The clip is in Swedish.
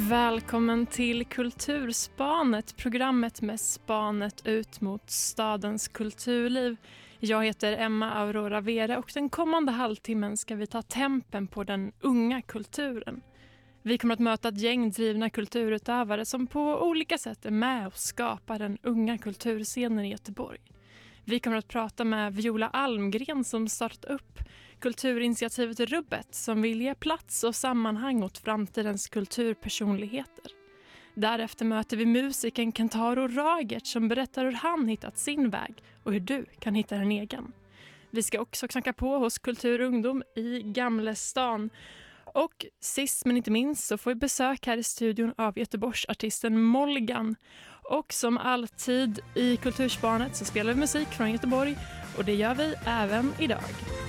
Välkommen till Kulturspanet, programmet med spanet ut mot stadens kulturliv. Jag heter Emma Aurora Vera och den kommande halvtimmen ska vi ta tempen på den unga kulturen. Vi kommer att möta ett gäng drivna kulturutövare som på olika sätt är med och skapar den unga kulturscenen i Göteborg. Vi kommer att prata med Viola Almgren som startat upp kulturinitiativet Rubbet som vill ge plats och sammanhang åt framtidens kulturpersonligheter. Därefter möter vi musikern Kentaro Ragert som berättar hur han hittat sin väg och hur du kan hitta en egen. Vi ska också knacka på hos Kulturungdom i Gamlestan. Och sist men inte minst så får vi besök här i studion av Göteborgsartisten Molgan. Och som alltid i Kulturspanet så spelar vi musik från Göteborg och det gör vi även idag.